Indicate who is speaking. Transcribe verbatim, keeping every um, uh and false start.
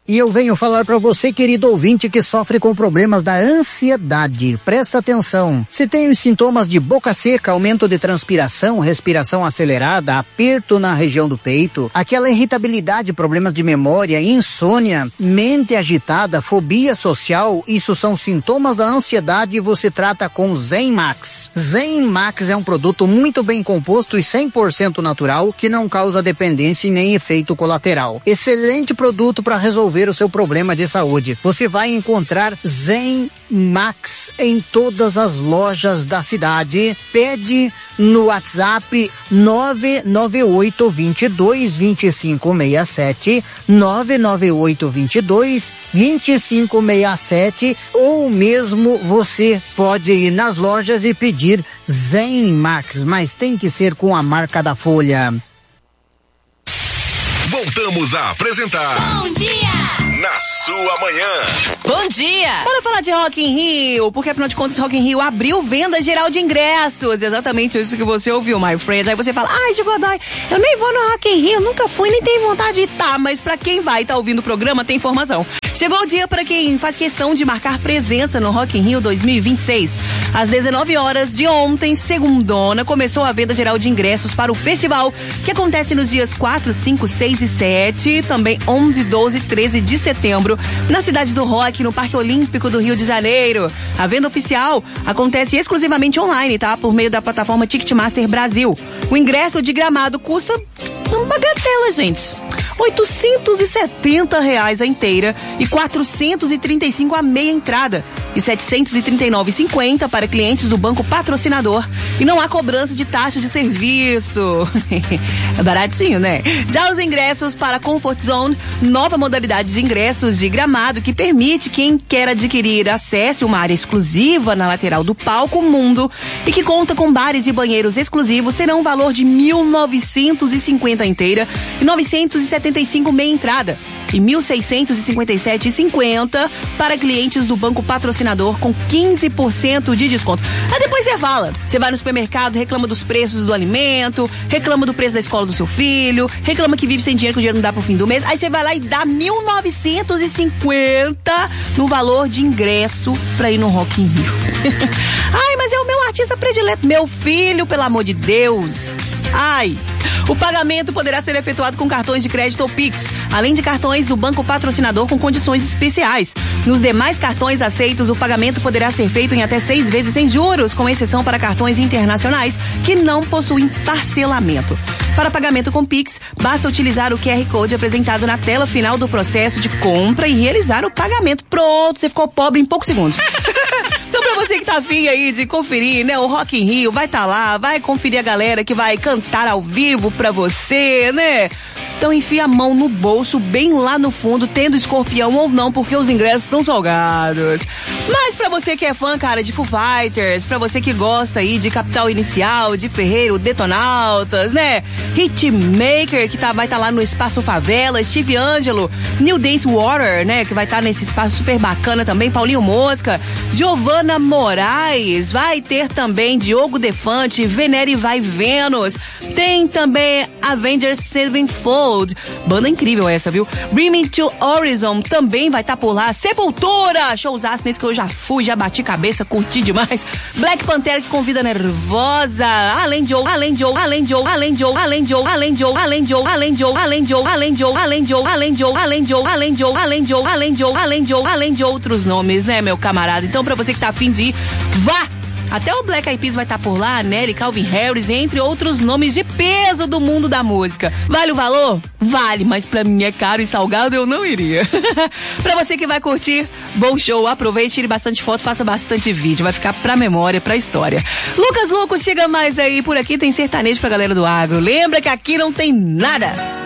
Speaker 1: E eu venho falar para você, querido ouvinte, que sofre com problemas da ansiedade. Presta atenção. Se tem os sintomas de boca seca, aumento de transpiração, respiração acelerada, aperto na região do peito, aquela irritabilidade, problemas de memória, insônia, mente agitada, fobia social, isso são sintomas da ansiedade e você trata com Zen Max. Zen Max é um produto muito bem composto e cem por cento natural que não causa dependência e nem efeito colateral. Excelente produto para resolver o seu problema de saúde. Você vai encontrar Zen Max em todas as lojas da cidade. Pede no WhatsApp nove nove oito dois dois, dois cinco seis sete, nove nove oito dois dois, dois cinco seis sete, ou mesmo você pode ir nas lojas e pedir Zen Max, mas tem que ser com a marca da Folha.
Speaker 2: Voltamos a apresentar
Speaker 3: Bom Dia
Speaker 2: na sua manhã.
Speaker 4: Bom dia! Bora falar de Rock in Rio, porque afinal de contas Rock in Rio abriu venda geral de ingressos. Exatamente isso que você ouviu, my friend. Aí você fala, ai, de Godoy, eu nem vou no Rock in Rio, nunca fui, nem tenho vontade de ir. Tá, mas pra quem vai estar tá ouvindo o programa tem informação. Chegou o dia para quem faz questão de marcar presença no Rock in Rio dois mil e vinte e seis. Às dezenove horas de ontem, segundona, começou a venda geral de ingressos para o festival, que acontece nos dias quatro, cinco, seis e sete, também onze, doze e treze de setembro, na Cidade do Rock, no Parque Olímpico do Rio de Janeiro. A venda oficial acontece exclusivamente online, tá? Por meio da plataforma Ticketmaster Brasil. O ingresso de Gramado custa uma bagatela, gente. oitocentos e setenta reais a inteira e quatrocentos e trinta e cinco a meia entrada e setecentos e trinta e nove reais e cinquenta centavos para clientes do banco patrocinador. E não há cobrança de taxa de serviço. É baratinho, né? Já os ingressos para Comfort Zone, nova modalidade de ingressos de Gramado que permite quem quer adquirir acesse uma área exclusiva na lateral do palco Mundo e que conta com bares e banheiros exclusivos, terão um valor de mil novecentos e cinquenta reais inteira e novecentos e setenta e cinco reais meia entrada e mil seiscentos e cinquenta e sete reais e cinquenta centavos para clientes do banco patrocinador com quinze por cento de desconto. Aí depois você fala, você vai no supermercado, reclama dos preços do alimento, reclama do preço da escola do seu filho, reclama que vive sem dinheiro, que o dinheiro não dá pro fim do mês, aí você vai lá e dá mil novecentos e cinquenta reais no valor de ingresso pra ir no Rock in Rio. Ai, mas é o meu artista predileto, meu filho, pelo amor de Deus. Ai, o pagamento poderá ser efetuado com cartões de crédito ou Pix, além de cartões do banco patrocinador com condições especiais. Nos demais cartões aceitos, o pagamento poderá ser feito em até seis vezes sem juros, com exceção para cartões internacionais que não possuem parcelamento. Para pagamento com Pix, basta utilizar o Q R Code apresentado na tela final do processo de compra e realizar o pagamento. Pronto, você ficou pobre em poucos segundos. Então, pra você que tá afim aí de conferir, né, o Rock in Rio, vai tá lá, vai conferir a galera que vai cantar ao vivo pra você, né? Então enfia a mão no bolso, bem lá no fundo, tendo escorpião ou não, porque os ingressos estão salgados. Mas pra você que é fã, cara, de Foo Fighters, pra você que gosta aí de Capital Inicial, de Ferreiro, Detonautas, né? Hitmaker, que tá, vai estar tá lá no Espaço Favela, Steve Angelo, New Dance Water, né? Que vai estar tá nesse espaço super bacana também, Paulinho Mosca, Giovanna Moraes, vai ter também Diogo Defante, Venere Vai Vênus, tem também Avengers Sevenfold, banda incrível essa, viu? Bring Me to Horizon também vai estar tá por lá, Sepultura, showzaço nesse que eu já fui, já bati cabeça, curti demais, Black Panther que convida Nervosa, além de além de além de além de além de além de além de além de além de além de além de além de além de além de além de além de além de além de outros nomes, né, meu camarada? Então, pra você que tá afim de ir, vá! Até o Black Eyed Peas vai estar tá por lá, Nelly, Calvin Harris, entre outros nomes de peso do mundo da música. Vale o valor? Vale, mas pra mim é caro e salgado, eu não iria. Pra você que vai curtir, bom show, aproveite, tire bastante foto, faça bastante vídeo, vai ficar pra memória, pra história. Lucas Luco, chega mais aí, por aqui tem sertanejo pra galera do agro. Lembra que aqui não tem nada.